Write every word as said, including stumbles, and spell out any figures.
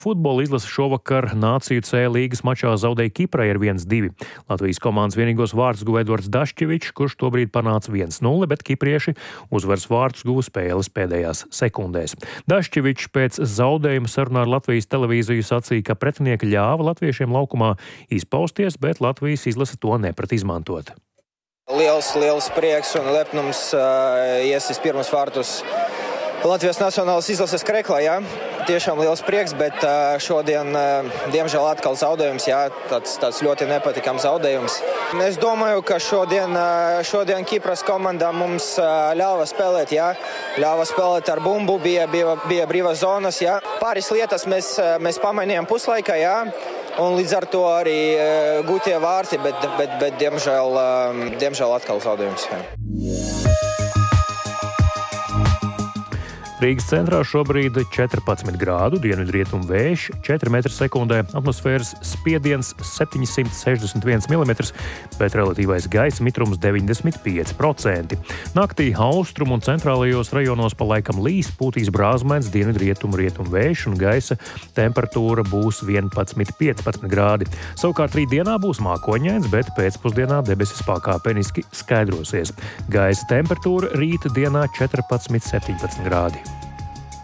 Futbola izlase šovakar Nāciju C līgas mačā zaudēja Kiprai ar viens divi. Latvijas komandas vienīgos vārtus guva Edvards Dašķevičs, kurš tobrīd panāca viens nulle, bet kiprieši uzvaras vārtus guva spēles pēdējās sekundēs. Dašķevičs pēc zaudējuma sarunā ar Latvijas televīziju sacīja, ka pretinieki ļāva latviešiem laukumā izpausties, bet Latvijas izlase to neprat izmantot. Liels, liels prieks un lepnums uh, iesis pirmos vārtus Latvijas nacionālas izlases Kreklā, jā. Tiešām liels prieks, bet uh, šodien, uh, diemžēl, atkal zaudējums, jā, tāds, tāds ļoti nepatikams zaudējums. Es domāju, ka šodien, uh, šodien Kipras komandā mums uh, ļāva spēlēt, jā. Ļāva spēlēt ar bumbu, bija, bija, bija brīvas zonas, jā. Pāris lietas mēs, uh, mēs pamainījām puslaikā, jā. Un līdz ar to arī uh, gūtie vārti, bet, bet, bet diemžēl, uh, diemžēl atkal zaudējums, jā. Rīgas centrā šobrīd četrpadsmit grādu, dienvidrietumu vējš, četri metri sekundē, atmosfēras spiediens septiņsimt sešdesmit viens milimetrs, bet relatīvais gaisa mitrums deviņdesmit pieci procenti. Naktī austrumu un centrālajos rajonos pa laikam līs, pūtīs brāzmains dienvidrietumu rietumu vējš un gaisa temperatūra būs vienpadsmit piecpadsmit grādi. Savukārt rītdienā būs mākoņains, bet pēcpusdienā debesis pakāpeniski skaidrosies. Gaisa temperatūra rīta dienā četrpadsmit septiņpadsmit grādi.